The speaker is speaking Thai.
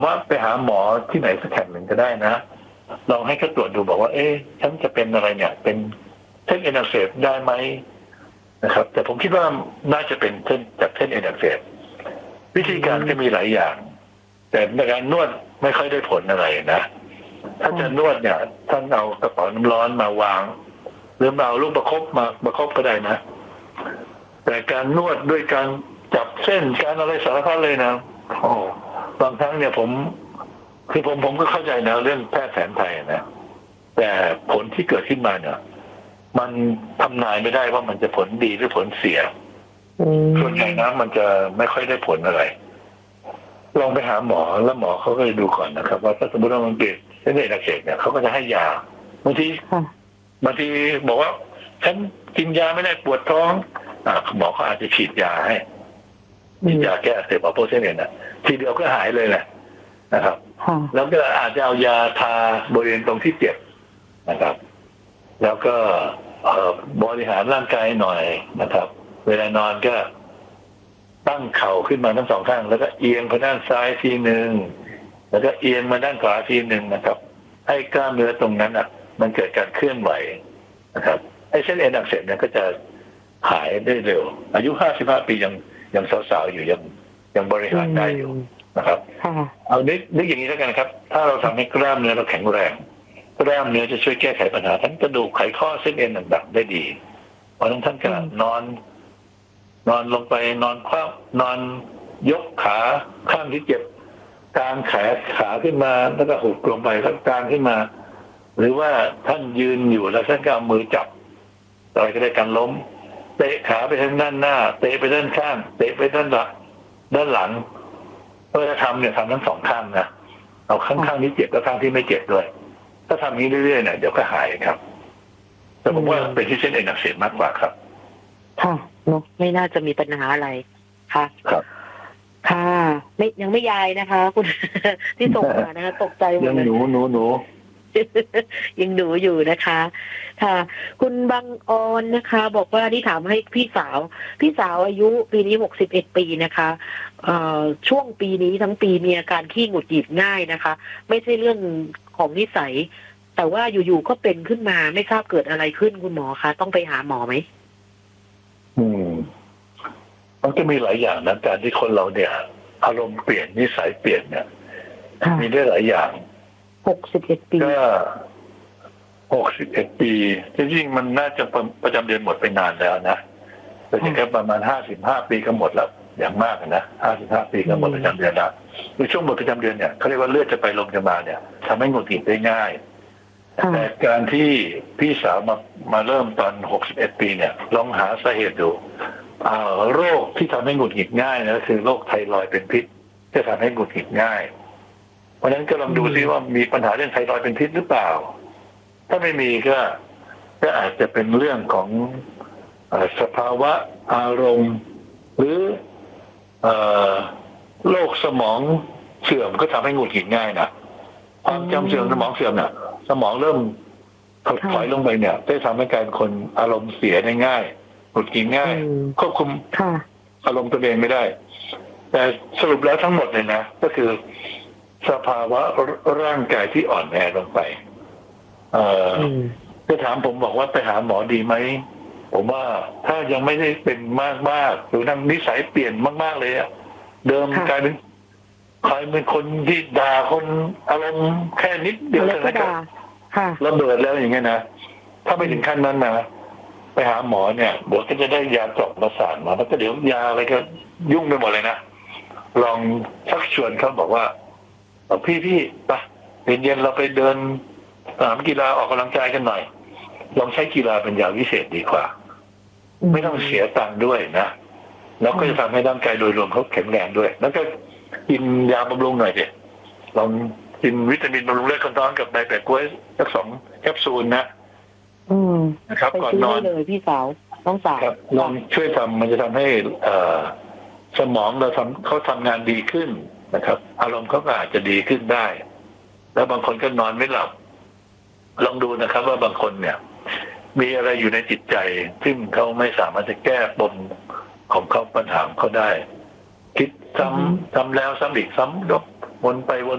ว่าไปหาหมอที่ไหนสักแห่งหนึ่งก็ได้นะลองให้เขาตรวจดูบอกว่าฉันจะเป็นอะไรเนี่ยเป็นเส้นเอ็นอักเสบได้ไหมนะครับแต่ผมคิดว่าน่าจะเป็นเส้นจากเส้นเอ็นอักเสบวิธีการก็มีหลายอย่าง แต่ในการนวดไม่ค่อยได้ผลอะไรนะถ้าจะนวดเนี่ยท่านเอากระเป๋าน้ำร้อนมาวางหรือเอาลูกประคบมาประคบก็ได้นะแต่การนวดด้วยการจับเส้นการอะไรสารพัดเลยนะบางครั้งเนี่ยผมก็เข้าใจนะเรื่องแพทย์แผนไทยนะแต่ผลที่เกิดขึ้นมาเนี่ยมันทำนายไม่ได้ว่ามันจะผลดีหรือผลเสียส่วนใหญ่นะมันจะไม่ค่อยได้ผลอะไรลองไปหาหมอแล้วหมอเขาก็จะดูก่อนนะครับว่าถ้าสมมติว่ามันเกิดเส้นเลือดอักเสบเนี่ยเขาก็จะให้ยาบางทีบอกว่าฉันกินยาไม่ได้ปวดท้องหมอเขาอาจจะฉีดยาให้ฉีดยาแก้อักเสบเอาโพเซนเนี่ยทีเดียวก็หายเลยแหละนะครับแล้วก็อาจจะเอายาทาบริเวณตรงที่เจ็บนะครับแล้วก็บริหารร่างกายหน่อยนะครับเวลานอนก็ตั้งเข่าขึ้นมาทั้งสองข้างแล้วก็เอียงไปด้านซ้ายทีหนึ่งแล้วก็เอียงมาด้านขวาทีหนึ่งนะครับให้กล้ามเนื้อตรงนั้นมันเกิดการเคลื่อนไหวนะครับไอ้เส้นเอ็นอักเสบเนี่ยก็จะหายได้เร็วอายุ55 ปียังสาวๆอยู่ยังบริหารได้อยู่นะครับเอานึกอย่างนี้แล้วกันครับถ้าเราทำให้กล้ามเนื้อเราแข็งแรงกล้ามเนื้อจะช่วยแก้ไขปัญหาทั้งกระดูกไขข้อเส้นเอ็นต่างๆได้ดีเพราะฉะนั้นท่านก็นอนลงไปนอนคว่ำนอนยกขาข้างที่เจ็บกางขาขึ้นมาแล้วก็หุบลงไปแล้วกางขึ้นมาหรือว่าท่านยืนอยู่แล้วท่านก็เอามือจับอะไรก็ได้การล้มเตะขาไปทางด้านหน้าเตะไปด้านข้างเตะไปด้านหลังเพื่อจะทำทั้งสองข้างนะเอาข้างที่เจ็บและข้างที่ไม่เจ็บด้วยถ้าทำนี้เรื่อยๆเนี่ยเดี๋ยวก็หายครับแต่ผมว่าเป็นที่เส้นเอ็นอักเสบมากกว่าครับค่ะเนาะไม่น่าจะมีปัญหาอะไรค่ะครับค่ะยังไม่ยายนะคะ คุณที่ส่งมานะคะตกใจหมดเลยยังหนูยังหนูอยู่นะคะค่ะคุณบังออนนะคะ บอกว่าที่ถามให้พี่สาวอายุปีนี้61 ปีนะคะช่วงปีนี้ทั้งปีมีอาการขี้หงุดหงิดง่ายนะคะไม่ใช่เรื่องของนิสัยแต่ว่าอยู่ๆก็เป็นขึ้นมาไม่ทราบเกิดอะไรขึ้นคุณหมอคะต้องไปหาหมอไหมมันก็มีหลายอย่างนะการที่คนเราเนี่ยอารมณ์เปลี่ยนนิสัยเปลี่ยนเนี่ยมีได้หลายอย่าง 61 ปีก็61 ปีจริงๆมันน่าจะประจำเดือนหมดไปนานแล้วนะแต่แค่ประมาณ55 ปีก็หมดแล้วอย่างมากนะ55 ปีก็หมดประจำเดือนแล้วในช่วงหมดประจำเดือนเนี่ยเขาเรียกว่าเลือดจะไปลมจะมาเนี่ยทำให้หงุดหงิดได้ง่ายแต่การที่พี่สาวมาเริ่มตอน61 ปีเนี่ยลองหาสาเหตุดูโรคที่ทำให้หงุดหงิดง่ายนะคือโรคไทรอยด์เป็นพิษจะทำให้หงุดหงิดง่ายเพราะฉะนั้นก็ลองดูซิว่ามีปัญหาเรื่องไทรอยด์เป็นพิษหรือเปล่าถ้าไม่มีก็อาจจะเป็นเรื่องของสภาวะอารมณ์หรือโรคสมองเสื่อมก็ทำให้หงุดหงิดง่ายนะความจำเสื่อมสมองเสื่อมเนี่ยสมองเริ่มถดถอยลงไปเนี่ยได้ทำให้การคนอารมณ์เสียได้ง่ายหงุดหงิดง่ายควบคุมอารมณ์ตัวเองไม่ได้แต่สรุปแล้วทั้งหมดเลยนะก็คือสภาวะร่างกายที่อ่อนแอลงไปจะถามผมบอกว่าไปหาหมอดีไหมผมว่าถ้ายังไม่ได้เป็นมากหรือนั่งนิสัยเปลี่ยนมากๆเลยเดิมกลายเป็นคนที่ด่าคนอารมณ์แค่นิดเดียวแล้วก็ระเบิดแล้วอย่างเงี้ยนะถ้าไม่ถึงขั้นนั้นนะไปหาหมอเนี่ยเดี๋ยวก็จะได้ยากล่อมประสาทมาแล้วก็เดี๋ยวยาอะไรก็ยุ่งไปหมดเลยนะลองชักชวนเขาบอกว่าพี่ไปเย็นๆเราไปเดินสนามกีฬาออกกำลังกายกันหน่อยลองใช้กีฬาเป็นยาวิเศษดีกว่าไม่ต้องเสียตังค์ด้วยนะแล้วก็จะทำให้ร่างกายโดยรวมเขาแข็งแรงด้วยแล้วก็กินยาบำรุงหน่อยดิลองกินวิตามินบำรุงเลือดคนท้องกับใบแปะกล้วยสัก2 แคปซูลนะครับก่อนนอนเลยพี่สาวต้องสาวครับลองช่วยทำมันจะทำให้สมองเขาทำงานดีขึ้นนะครับอารมณ์เขาก็อาจจะดีขึ้นได้แล้วบางคนก็นอนไม่หลับลองดูนะครับว่าบางคนเนี่ยมีอะไรอยู่ในจิตใจซึ่งเขาไม่สามารถจะแก้ปมของเขาปัญหาเขาได้คิดซ้ำแล้วซ้ำอีกซ้ำวนไปวน